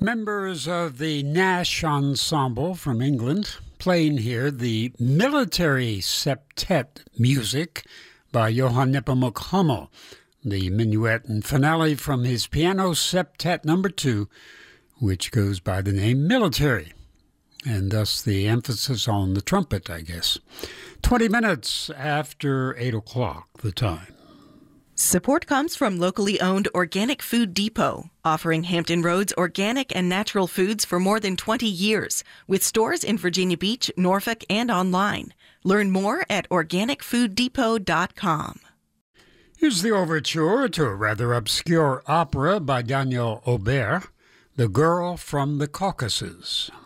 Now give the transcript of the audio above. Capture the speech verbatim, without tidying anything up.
Members of the Nash Ensemble from England playing here the military septet music by Johann Nepomuk Hummel, the minuet and finale from his piano septet number two, which goes by the name Military, and thus the emphasis on the trumpet, I guess. Twenty minutes after eight o'clock, the time. Support comes from locally owned Organic Food Depot, offering Hampton Roads organic and natural foods for more than twenty years, with stores in Virginia Beach, Norfolk, and online. Learn more at organic food depot dot com. Here's the overture to a rather obscure opera by Daniel Aubert, The Girl from the Caucasus.